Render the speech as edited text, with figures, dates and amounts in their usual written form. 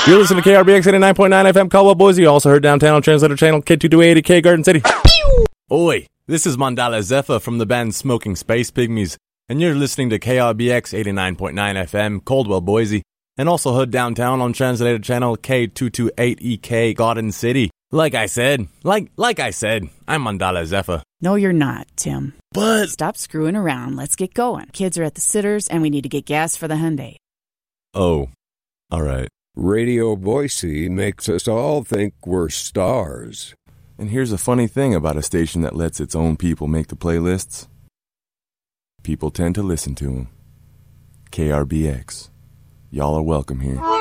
You're listening to KRBX 89.9 FM Caldwell, Boise. You also heard downtown on Translator Channel K228K Garden City. Oi, this is Mandala Zephyr from the band Smoking Space Pygmies, and you're listening to KRBX 89.9 FM Caldwell, Boise, and also heard downtown on Translator Channel K228EK Garden City. Like I said, I'm Mandala Zephyr. No, you're not, Tim. But stop screwing around. Let's get going. Kids are at the sitters, and we need to get gas for the Hyundai. Oh, all right. Radio Boise makes us all think we're stars. And here's a funny thing about a station that lets its own people make the playlists. People tend to listen to them. KRBX. Y'all are welcome here.